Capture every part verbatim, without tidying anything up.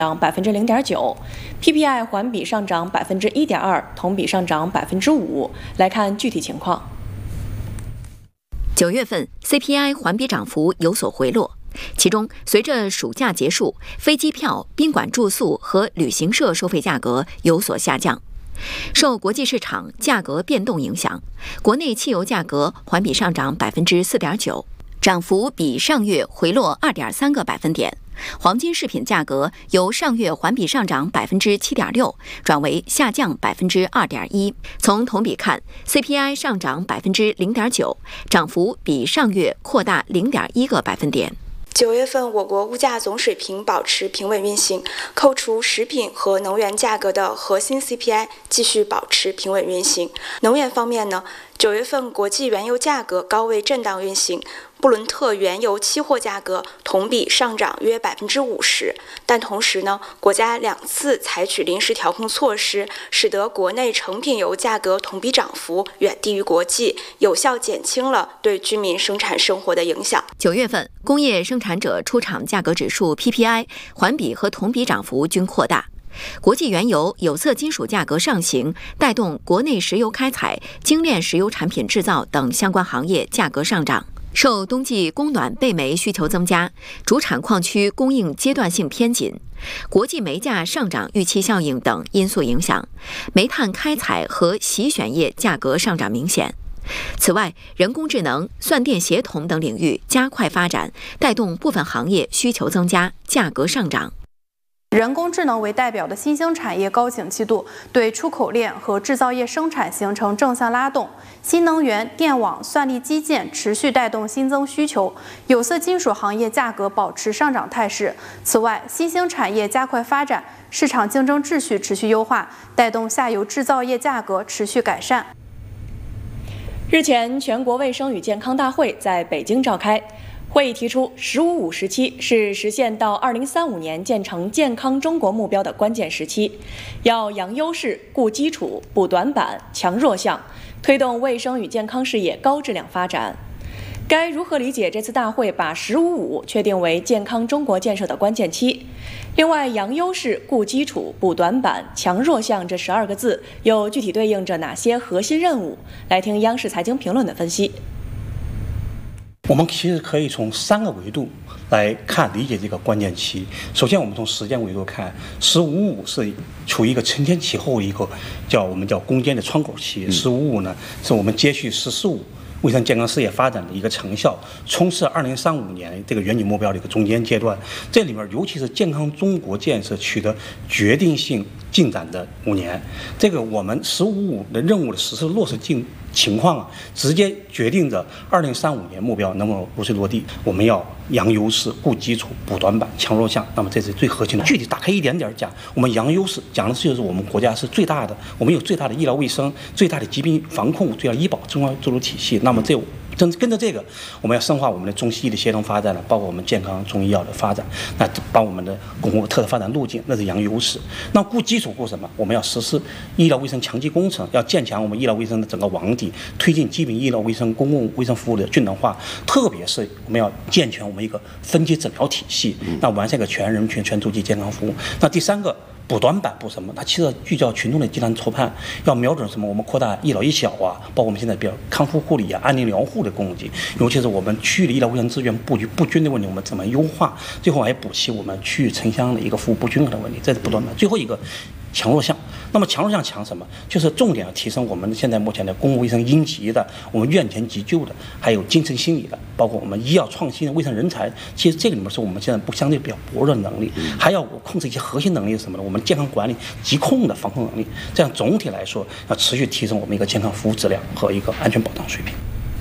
涨百分之零点九 ，P P I 环比上涨百分之一点二，同比上涨百分之五。来看具体情况。 九月份 C P I 环比涨幅有所回落，其中随着暑假结束，飞机票、宾馆住宿和旅行社收费价格有所下降。受国际市场价格变动影响，国内汽油价格环比上涨百分之四点九，涨幅比上月回落二点三个百分点。黄金饰品价格由上月环比上涨百分之七点六，转为下降百分之二点一。从同比看 ，C P I 上涨百分之零点九，涨幅比上月扩大零点一个百分点。 九月份，我国物价总水平保持平稳运行，扣除食品和能源价格的核心 C P I 继续保持平稳运行。能源方面呢，九月份国际原油价格高位震荡运行，布伦特原油期货价格同比上涨约百分之五十，但同时呢，国家两次采取临时调控措施，使得国内成品油价格同比涨幅远低于国际，有效减轻了对居民生产生活的影响。 九月份，工业生产者出厂价格指数 P P I 环比和同比涨幅均扩大。国际原油、有色金属价格上行，带动国内石油开采、精炼石油产品制造等相关行业价格上涨。受冬季供暖备煤需求增加，主产矿区供应阶段性偏紧，国际煤价上涨预期效应等因素影响，煤炭开采和洗选业价格上涨明显。此外，人工智能、算电协同等领域加快发展，带动部分行业需求增加，价格上涨。 人工智能为代表的新兴产业高景气度对出口链和制造业生产形成正向拉动，新能源、电网、算力基建持续带动新增需求，有色金属行业价格保持上涨态势。此外，新兴产业加快发展，市场竞争秩序持续优化，带动下游制造业价格持续改善。 日前，全国卫生与健康大会在北京召开。会议提出，“十五五”时期是实现到二零三五年建成健康中国目标的关键时期，要扬优势、固基础、补短板、强弱项，推动卫生与健康事业高质量发展。该如何理解这次大会把“十五五”确定为健康中国建设的关键期？另外，扬优势、固基础、补短板、强弱项这十二个字又具体对应着哪些核心任务？来听央视财经评论的分析。 我们其实可以从三个维度来看理解这个关键期。首先，我们从时间维度看，“十五五”是处于一个承前启后一个叫我们叫攻坚的窗口期。“十五五”呢，是我们接续“十四五”卫生健康事业发展的一个成效，冲刺二零三五年这个远景目标的一个中间阶段。这里面尤其是健康中国建设取得决定性进展的五年，这个我们“十五五”的任务的实施落实进情况啊，直接决定着二零三五年目标能否如期落地。我们要扬优势、固基础、补短板、强弱项。那么这是最核心的。具体打开一点点讲，我们扬优势讲的就是我们国家是最大的，我们有最大的医疗卫生、最大的疾病防控、最大的医保中央制度体系。那么这跟跟着这个，我们要深化我们的中西医的协同发展了，包括我们健康中医药的发展，那帮我们的巩固特色发展路径，那是扬优势。那固基础固什么？我们要实施医疗卫生强基工程，要建强我们医疗卫生的整个网底，推进基本医疗卫生、公共卫生服务的均能化，特别是我们要健全我们一个分级诊疗体系，那完善一个全人群、全族群健康服务。那第三个。补短板补什么？它其实聚焦群众的急难错判，要瞄准什么？我们扩大医疗医小啊，包括我们现在比如康复护理啊、安宁疗护的供给，尤其是我们区域的医疗卫生资源布局不均的问题，我们怎么优化？最后还补齐我们区域城乡的一个服务不均衡的问题，这是补短板。最后一个强弱项，那么强弱项强什么？就是重点要提升我们现在目前的公共卫生应急的、我们院前急救的，还有精神心理的，包括我们医药创新的卫生人才。其实这个里面是我们现在不相对比较薄弱的能力，还要控制一些核心能力是什么呢？我们健康管理、疾控的防控能力。这样总体来说，要持续提升我们一个健康服务质量和一个安全保障水平。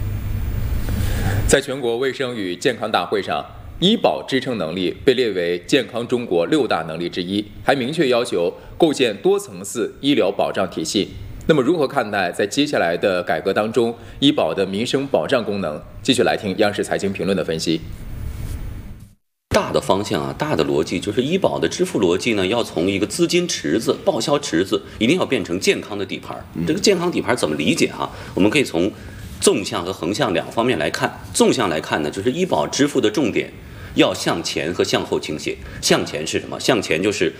在全国卫生与健康大会上，医保支撑能力被列为健康中国六大能力之一，还明确要求构建多层次医疗保障体系。那么，如何看待在接下来的改革当中医保的民生保障功能？继续来听央视财经评论的分析。 大的方向啊，大的逻辑就是医保的支付逻辑呢，要从一个资金池子、报销池子，一定要变成健康的底盘。这个健康底盘怎么理解哈？我们可以从纵向和横向两方面来看。纵向来看呢，就是医保支付的重点要向前和向后倾斜。向前是什么？向前就是